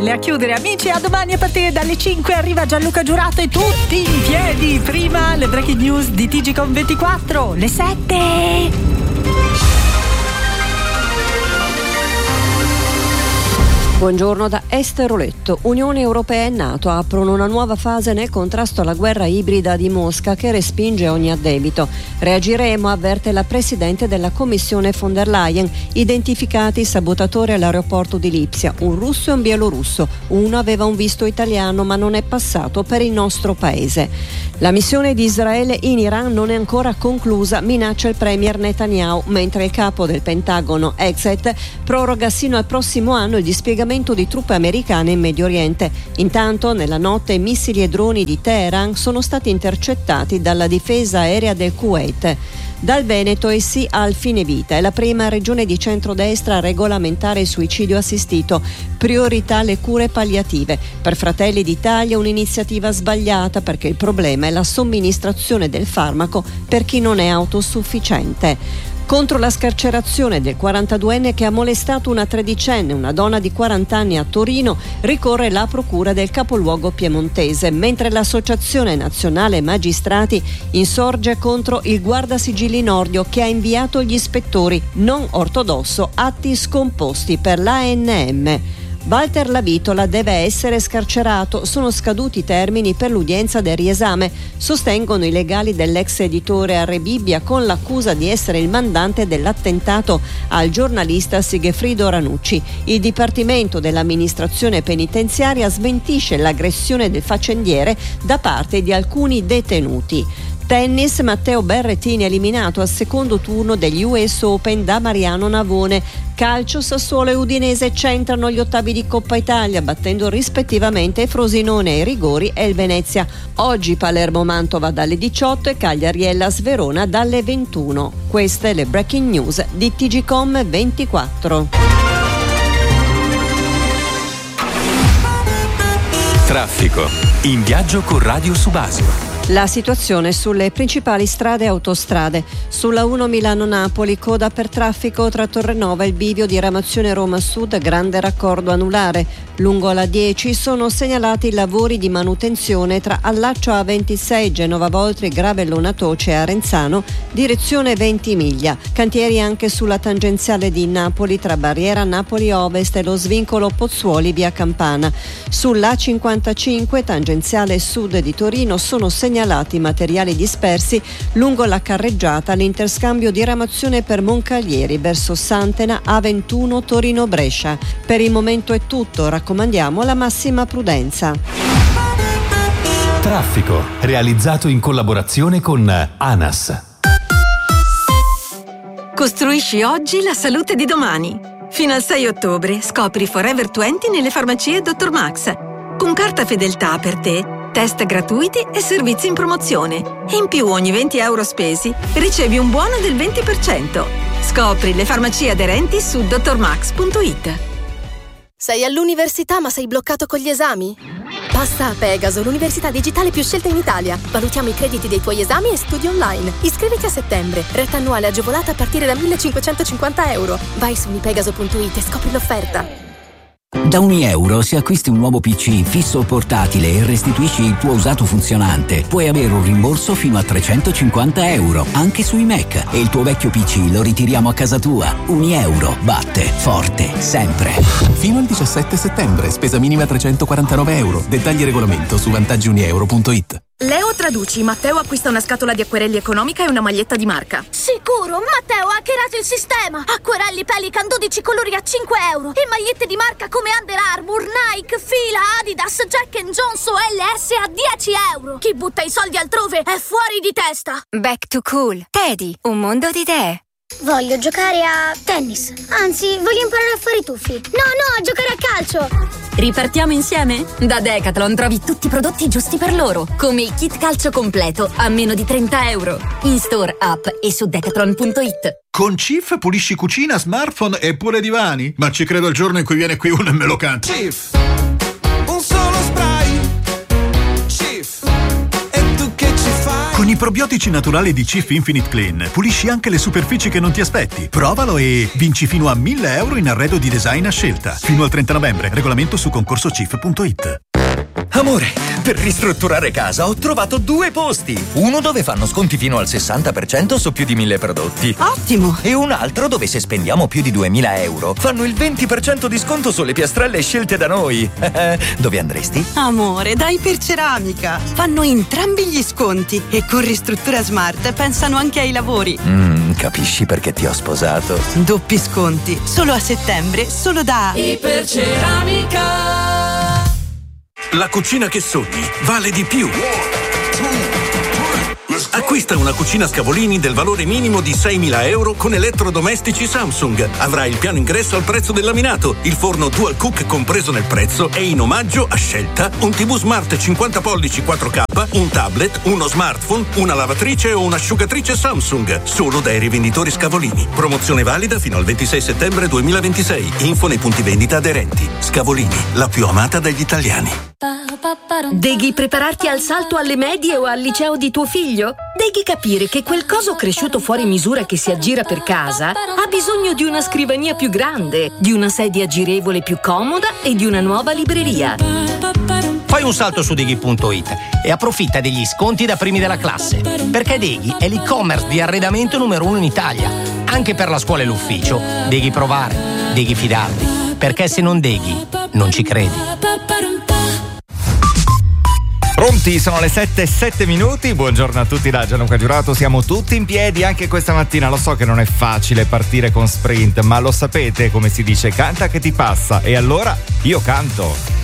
RTL a chiudere, amici. A domani a partire dalle 5 arriva Gianluca Giurato e tutti in piedi. Prima le breaking news di TG con 24, le 7. Buongiorno da Esther Oletto. Unione Europea e NATO aprono una nuova fase nel contrasto alla guerra ibrida di Mosca che respinge ogni addebito. Reagiremo, avverte la Presidente della Commissione von der Leyen. Identificati i sabotatori all'aeroporto di Lipsia, un russo e un bielorusso. Uno aveva un visto italiano ma non è passato per il nostro paese. La missione di Israele in Iran non è ancora conclusa, minaccia il premier Netanyahu, mentre il capo del Pentagono, Exet, proroga sino al prossimo anno il dispiegamento di truppe americane in Medio Oriente. Intanto, nella notte, missili e droni di Teheran sono stati intercettati dalla difesa aerea del Kuwait. Dal Veneto il sì al fine vita. È la prima regione di centrodestra a regolamentare il suicidio assistito. Priorità le cure palliative. Per Fratelli d'Italia un'iniziativa sbagliata perché il problema è la somministrazione del farmaco per chi non è autosufficiente. Contro la scarcerazione del 42enne che ha molestato una tredicenne, una donna di 40 anni a Torino, ricorre la procura del capoluogo piemontese, mentre l'Associazione Nazionale Magistrati insorge contro il guardasigilli Nordio che ha inviato gli ispettori non ortodosso atti scomposti per l'ANM. Walter Lavitola deve essere scarcerato, sono scaduti i termini per l'udienza del riesame, sostengono i legali dell'ex editore a Rebibbia con l'accusa di essere il mandante dell'attentato al giornalista Sigefrido Ranucci. Il Dipartimento dell'amministrazione penitenziaria smentisce l'aggressione del faccendiere da parte di alcuni detenuti. Tennis, Matteo Berrettini eliminato al secondo turno degli US Open da Mariano Navone. Calcio, Sassuolo e Udinese centrano gli ottavi di Coppa Italia, battendo rispettivamente Frosinone ai rigori e il Venezia. Oggi Palermo-Mantova dalle 18 e Cagliari-Hellas Verona dalle 21. Queste le breaking news di TGcom 24. Traffico. In viaggio con Radio Subasio. La situazione sulle principali strade e autostrade. Sulla 1 Milano-Napoli, coda per traffico tra Torrenova e il bivio di Ramazione Roma Sud, grande raccordo anulare. Lungo la 10 sono segnalati lavori di manutenzione tra Allaccio A26, Genova Voltri, Gravellona Toce e Arenzano, direzione Ventimiglia. Cantieri anche sulla tangenziale di Napoli tra Barriera Napoli Ovest e lo svincolo Pozzuoli via Campana. Sulla 55 tangenziale sud di Torino sono segnalati materiali dispersi lungo la carreggiata all'interscambio di Ramazione per Moncalieri verso Santena A21 Torino Brescia. Per il momento è tutto, raccomandiamo la massima prudenza. Traffico, realizzato in collaborazione con ANAS. Costruisci oggi la salute di domani. Fino al 6 ottobre scopri Forever 20 nelle farmacie Dr. Max. Con carta fedeltà per te, test gratuiti e servizi in promozione. E in più ogni 20 euro spesi ricevi un buono del 20%. Scopri le farmacie aderenti su drmax.it. Sei all'università ma sei bloccato con gli esami? Passa a Pegaso, l'università digitale più scelta in Italia. Valutiamo i crediti dei tuoi esami e studi online. Iscriviti a settembre. Retta annuale agevolata a partire da 1.550 euro. Vai su unipegaso.it e scopri l'offerta. Da €1 se acquisti un nuovo PC fisso o portatile e restituisci il tuo usato funzionante, puoi avere un rimborso fino a €350 anche sui Mac, e il tuo vecchio PC lo ritiriamo a casa tua. €1 batte forte sempre. Fino al 17 settembre, spesa minima €349. Dettagli e regolamento su vantaggiunieuro.it. Leo traduci, Matteo acquista una scatola di acquerelli economica e una maglietta di marca. Sicuro, Matteo ha hackerato il sistema. Acquerelli Pelican 12 colori a €5 e magliette di marca come Under Armour, Nike, Fila, Adidas, Jack & Jones o LS a €10. Chi butta i soldi altrove è fuori di testa. Back to cool. Teddy, un mondo di idee. Voglio giocare a tennis. Anzi, voglio imparare a fare i tuffi. No, a giocare a calcio. Ripartiamo insieme? Da Decathlon trovi tutti i prodotti giusti per loro, come il kit calcio completo a meno di €30. In store, app e su decathlon.it. Con Cif pulisci cucina, smartphone e pure divani? Ma ci credo il giorno in cui viene qui uno e me lo canta. Cif, un solo spray. Cif, e tu che ci fai? Con i probiotici naturali di Cif Infinite Clean pulisci anche le superfici che non ti aspetti. Provalo e vinci fino a 1.000 euro in arredo di design a scelta. Fino al 30 novembre. Regolamento su concorsocif.it. Amore, per ristrutturare casa ho trovato 2 posti. Uno dove fanno sconti fino al 60% su più di 1.000 prodotti. Ottimo! E un altro dove se spendiamo più di 2.000 euro fanno il 20% di sconto sulle piastrelle scelte da noi. Dove andresti? Amore, da Iperceramica. Fanno entrambi gli sconti e con Ristruttura Smart pensano anche ai lavori. Capisci perché ti ho sposato? Doppi sconti, solo a settembre, solo da Iperceramica. La cucina che sogni vale di più. Acquista una cucina Scavolini del valore minimo di 6.000 euro con elettrodomestici Samsung. Avrai il piano ingresso al prezzo del laminato, il forno Dual Cook compreso nel prezzo e in omaggio a scelta un TV Smart 50 pollici 4K, un tablet, uno smartphone, una lavatrice o un'asciugatrice Samsung. Solo dai rivenditori Scavolini. Promozione valida fino al 26 settembre 2026. Info nei punti vendita aderenti. Scavolini, la più amata dagli italiani. Devi prepararti al salto alle medie o al liceo di tuo figlio? Devi capire che quel coso cresciuto fuori misura che si aggira per casa ha bisogno di una scrivania più grande, di una sedia girevole più comoda e di una nuova libreria. Fai un salto su Deghi.it e approfitta degli sconti da primi della classe, perché Deghi è l'e-commerce di arredamento numero 1 in Italia. Anche per la scuola e l'ufficio devi provare, devi fidarti, perché se non Deghi non ci credi. Pronti? Sono le 7:07. Buongiorno a tutti da Gianluca Giurato. Siamo tutti in piedi anche questa mattina. Lo so che non è facile partire con sprint, ma lo sapete come si dice, canta che ti passa. E allora io canto.